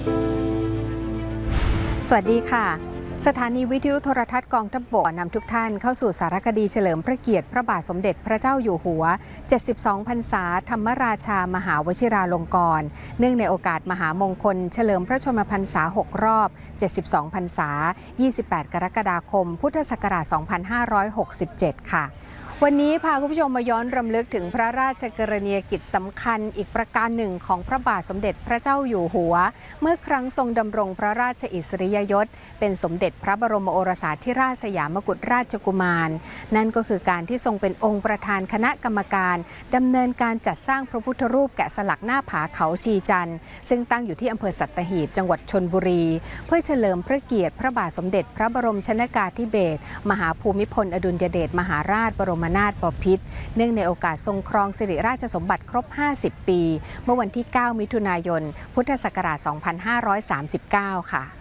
สวัสดีค่ะสถานีวิทยุโทรทัศน์กองทัพบกนำทุกท่านเข้าสู่สารคดีเฉลิมพระเกียรติพระบาทสมเด็จพระเจ้าอยู่หัว72 พรรษาธรรมราชามหาวชิราลงกรณ์เนื่องในโอกาสมหามงคลเฉลิมพระชนมพรรษา6 รอบ72 พรรษา28 กรกฎาคมพุทธศักราช 2567 ค่ะวันนี้พาคุณผู้ชมมาย้อนรำลึกถึงพระราชกรณียกิจสำคัญอีกประการหนึ่งของพระบาทสมเด็จพระเจ้าอยู่หัวเมื่อครั้งทรงดำรงพระราชอิสริยยศเป็นสมเด็จพระบรมโอรสาธิราชสยามกุฎราชกุมารนั่นก็คือการที่ทรงเป็นองค์ประธานคณะกรรมการดำเนินการจัดสร้างพระพุทธรูปแกะสลักหน้าผาเขาชีจันทร์ซึ่งตั้งอยู่ที่อำเภอสัตหีบจังหวัดชลบุรีเพื่อเฉลิมพระเกียรติพระบาทสมเด็จพระบรมชนกาธิเบศรมหาภูมิพลอดุลยเดชมหาราชบรมนาถบพิตรเนื่องในโอกาสทรงครองสิริราชสมบัติครบ 50 ปีเมื่อวันที่ 9 มิถุนายน พุทธศักราช 2539 ค่ะ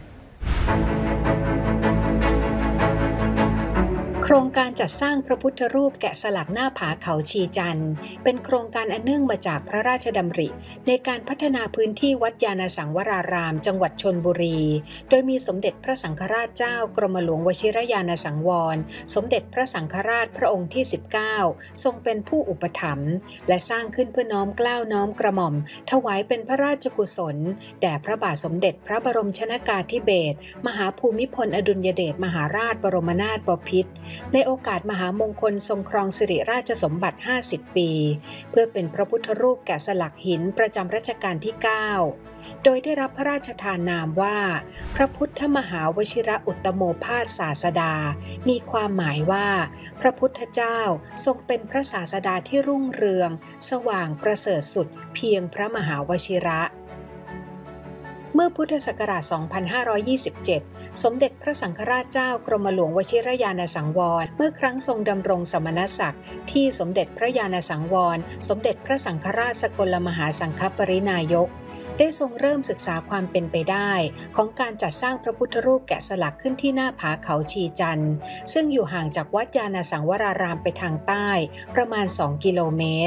โครงการจัดสร้างพระพุทธรูปแกะสลักหน้าผาเขาชีจันทร์เป็นโครงการอันเนื่องมาจากพระราชดำริในการพัฒนาพื้นที่วัดยานสังวรารามจังหวัดชลบุรีโดยมีสมเด็จพระสังฆราชเจ้ากรมหลวงวชิรยานสังวรสมเด็จพระสังฆราชพระองค์ที่ 19 ทรงเป็นผู้อุปถัมภ์และสร้างขึ้นเพื่อน้อมเกล้าน้อมกระหม่อมถวายเป็นพระราชกุศลแด่พระบาทสมเด็จพระบรมชนกาธิเบศรมหาภูมิพลอดุลยเดชมหาราชบรมนาถบพิตรในโอกาสมหามงคลทรงครองสิริราชสมบัติ 50 ปีเพื่อเป็นพระพุทธรูปแกะสลักหินประจำรัชกาลที่ 9 โดยได้รับพระราชทานนามว่าพระพุทธมหาวชิรอุตตโมภาสศาสดามีความหมายว่าพระพุทธเจ้าทรงเป็นพระศาสดาที่รุ่งเรืองสว่างประเสริฐสุดเพียงพระมหาวชิระเมื่อพุทธศักราช 2527 สมเด็จพระสังฆราชเจ้ากรมหลวงวชิรยานสังวรเมื่อครั้งทรงดำรงสมณศักดิ์ที่สมเด็จพระยานสังวรสมเด็จพระสังฆราชสกลมหาสังฆปรินายกได้ทรงเริ่มศึกษาความเป็นไปได้ของการจัดสร้างพระพุทธรูปแกะสลักขึ้นที่หน้าผาเขาชีจันทร์ซึ่งอยู่ห่างจากวัดยานสังวรารามไปทางใต้ประมาณ 2 กิโลเมตร